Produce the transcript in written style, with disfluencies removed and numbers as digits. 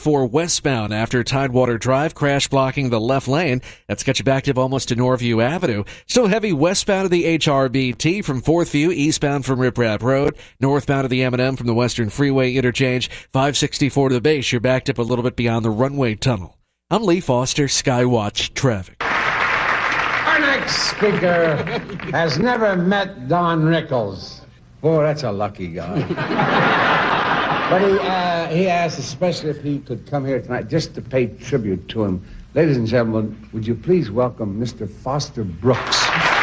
564 westbound after Tidewater Drive, crash blocking the left lane. That's got you backed up almost to Norview Avenue. Still heavy westbound of the HRBT from Fourth View, eastbound from Rip Rap Road, northbound of the M&M from the Western Freeway interchange. 564 to the base, you're backed up a little bit beyond the runway tunnel. I'm Lee Foster, Skywatch Traffic. Our next speaker has never met Don Rickles. Boy, that's a lucky guy. But he asked especially if he could come here tonight just to pay tribute to him. Ladies and gentlemen, would you please welcome Mr. Foster Brooks?